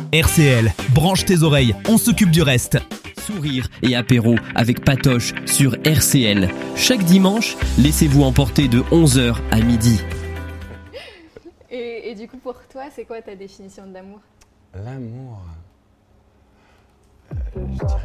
RCL, branche tes oreilles, on s'occupe du reste. Sourire et apéro avec Patoche sur RCL. Chaque dimanche, laissez-vous emporter de 11h à midi. Et du coup, pour toi, c'est quoi ta définition de l'amour ? L'amour, je dirais